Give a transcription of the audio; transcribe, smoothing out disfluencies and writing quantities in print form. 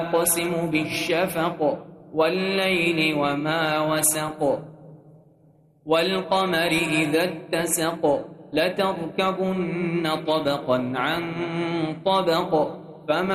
أقسم بالشفق والليل وما وسق والقمر إذا اتسق لتركبن طبقا عن طبق فما